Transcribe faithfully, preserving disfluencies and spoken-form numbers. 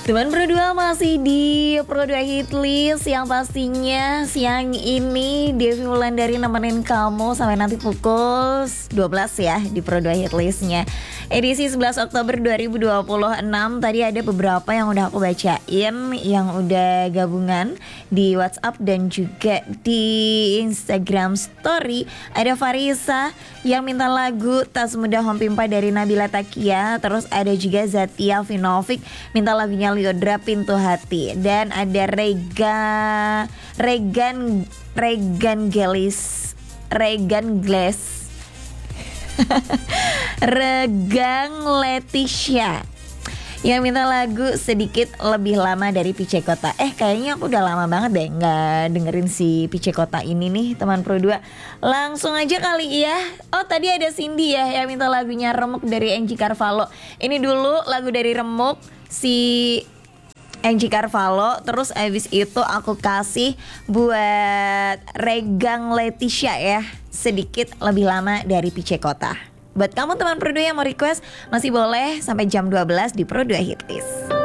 Teman Pro dua masih di Pro dua Hitlist yang pastinya siang ini Devi Wulandari nemenin kamu sampai nanti pukul dua belas ya di Pro dua Hitlistnya edisi sebelas Oktober dua ribu dua puluh enam. Tadi ada beberapa yang udah aku bacain, yang udah gabungan di WhatsApp dan juga di Instagram Story. Ada Farisa yang minta lagu Tak Semudah Mempimpa dari Nabila Takia. Terus ada juga Zatia Vinovic minta lagunya Liodra Pintu Hati. Dan ada Rega Regan Regan Gelis Regan Gles Regang Leticia yang minta lagu Sedikit Lebih Lama dari Pice Kota. Eh kayaknya aku udah lama banget deh gak dengerin si Pice Kota ini nih teman Pro dua. Langsung aja kali ya. Oh tadi ada Cindy ya yang minta lagunya Remuk dari Angie Carvalho. Ini dulu lagu dari Remuk si Angie Carvalho. Terus abis itu aku kasih buat Regang Leticia ya, Sedikit Lebih Lama dari Pice Kota. Buat kamu teman Pro dua yang mau request, masih boleh sampai jam dua belas di Pro dua Hitlist.